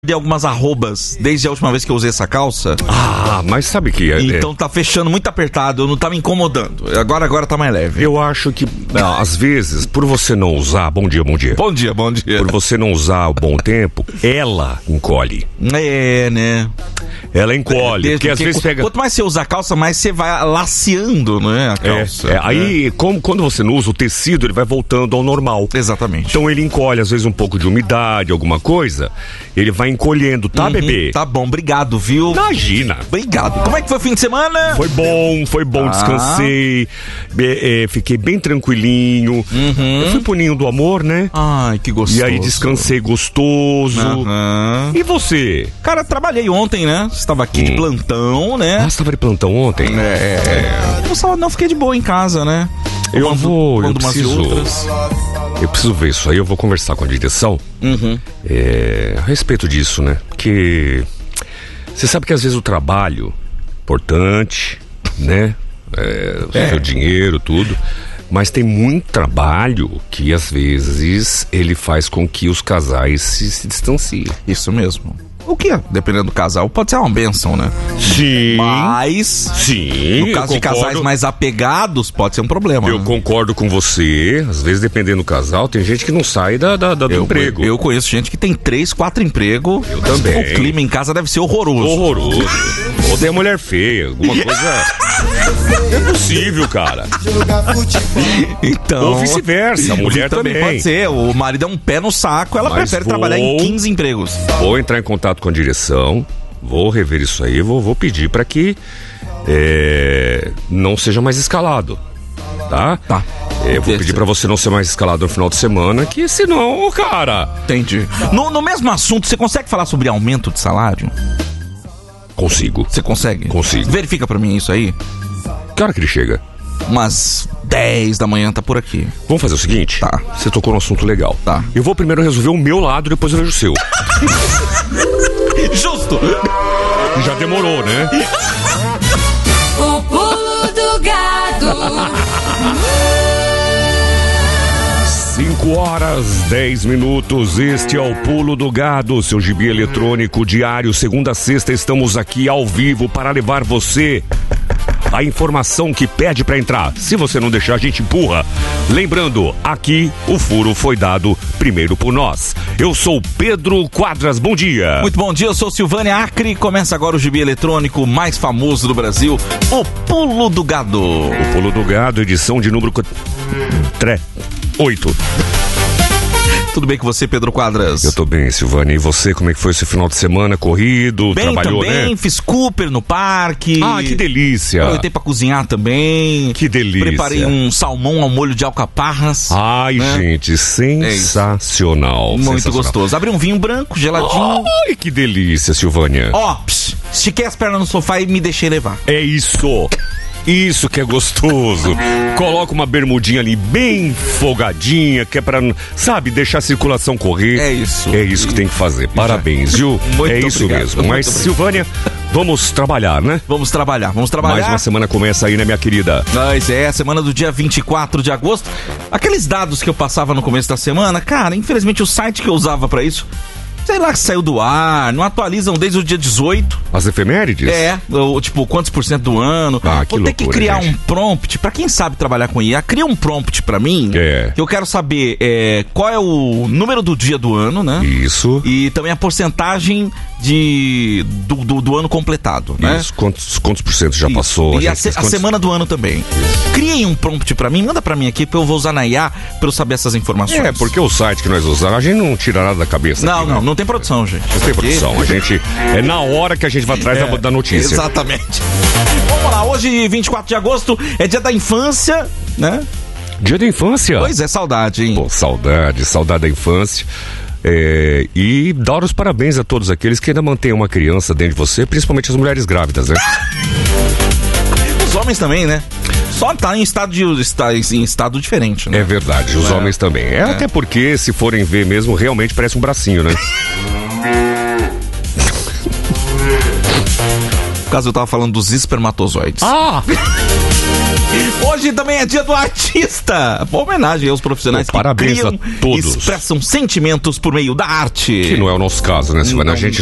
de algumas arrobas desde a última vez que eu usei essa calça. Ah, mas sabe que Então tá fechando muito apertado, não tá me incomodando. Agora tá mais leve. Eu acho que, às vezes, por você não usar... Bom dia. Bom dia. Por você não usar o bom tempo, ela encolhe. É, né? Ela encolhe, porque às vezes pega... Quanto mais você usa a calça, mais você vai laceando, né, a calça. Aí, quando você não usa o tecido, ele vai voltando ao normal. Exatamente. Então ele encolhe, às vezes, um pouco de umidade, alguma coisa, ele vai encolhendo, tá, bebê? Tá bom, obrigado, viu? Imagina. Obrigado. Como é que foi o fim de semana? Foi bom, descansei, fiquei bem tranquilinho. Eu fui pro Ninho do Amor, né? Ai, que gostoso. E aí descansei gostoso. E você? Cara, trabalhei ontem, né? Você estava aqui de plantão, né? Ah, você estava de plantão ontem? Eu não fiquei de boa em casa, né? Eu preciso ver isso aí, eu vou conversar com a direção a respeito disso, né? Porque você sabe que às vezes o trabalho importante, né? Seu dinheiro, tudo. Mas tem muito trabalho que às vezes ele faz com que os casais se distanciem. Isso mesmo. O que, dependendo do casal, pode ser uma bênção, né? Sim. Mas, no caso de casais mais apegados, pode ser um problema. Eu concordo com você. Às vezes, dependendo do casal, tem gente que não sai do emprego. Eu conheço gente que tem 3, 4 empregos. Eu também. O clima em casa deve ser horroroso. Ou tem mulher feia, alguma coisa... É possível, cara. Então, ou vice-versa, a mulher também. Pode ser, o marido é um pé no saco, ela prefere trabalhar em 15 empregos. Vou entrar em contato com a direção, vou rever isso aí, vou pedir para que não seja mais escalado, tá? Tá. Eu vou pedir pra você não ser mais escalado no final de semana, que senão, cara... Entendi. No mesmo assunto, você consegue falar sobre aumento de salário? Consigo. Você consegue? Consigo. Verifica pra mim isso aí. Que hora que ele chega? Umas 10 da manhã, tá por aqui. Vamos fazer o seguinte? Tá. Você tocou num assunto legal. Tá. Eu vou primeiro resolver o meu lado, depois eu vejo o seu. Justo! Já demorou, né? O pulo do gado. 5h10. Este é o Pulo do Gado, seu gibi eletrônico diário. Segunda a sexta estamos aqui ao vivo para levar você a informação que pede para entrar. Se você não deixar, a gente empurra. Lembrando, aqui o furo foi dado primeiro por nós. Eu sou Pedro Quadras, bom dia. Muito bom dia, eu sou Silvânia Acre. Começa agora o gibi eletrônico mais famoso do Brasil, o Pulo do Gado. O Pulo do Gado, edição de número 8. Tudo bem com você, Pedro Quadras? Eu tô bem, Silvânia. E você, como é que foi esse final de semana? Corrido, bem, trabalhou, também, né? Fiz Cooper no parque. Ah, que delícia. Aproveitei pra cozinhar também. Que delícia. Preparei um salmão ao molho de alcaparras. Ai, né? Gente, sensacional. Muito gostoso. Abri um vinho branco, geladinho. Ai, que delícia, Silvânia. Estiquei as pernas no sofá e me deixei levar. É isso. Isso que é gostoso. Coloca uma bermudinha ali bem folgadinha, que é pra, sabe, deixar a circulação correr. É isso. É isso que tem que fazer. Parabéns, viu? Muito é isso obrigado. mesmo. Mas, Silvânia, vamos trabalhar, né? Vamos trabalhar. Mais uma semana começa aí, né, minha querida? Mas a semana do dia 24 de agosto. Aqueles dados que eu passava no começo da semana, cara, infelizmente o site que eu usava pra isso, sei lá, saiu do ar, não atualizam desde o dia 18. As efemérides? Tipo, quantos por cento do ano. Vou ter que criar um prompt, pra quem sabe trabalhar com IA, cria um prompt pra mim, que eu quero saber qual é o número do dia do ano, né? Isso. E também a porcentagem do ano completado, né? Isso, quantos por cento já passou? E a semana do ano também. Isso. Criem um prompt pra mim, manda pra mim aqui, eu vou usar na IA pra eu saber essas informações. Porque o site que nós usamos, a gente não tira nada da cabeça. Não tem produção, gente. Não tem produção, a gente... É na hora que a gente vai atrás da notícia. Exatamente. Vamos lá, hoje, 24 de agosto, é dia da infância, né? Dia da infância? Pois é, saudade, hein? Pô, saudade da infância. E dar os parabéns a todos aqueles que ainda mantêm uma criança dentro de você, principalmente as mulheres grávidas, né? Os homens também, né? Só tá em estado diferente, né? É verdade, os homens também. Até porque, se forem ver mesmo, realmente parece um bracinho, né? No caso, eu tava falando dos espermatozoides. Hoje também é dia do artista. Boa homenagem aos profissionais que parabéns criam a todos. e expressam sentimentos por meio da arte. Que não é o nosso caso, né, Silvana? A gente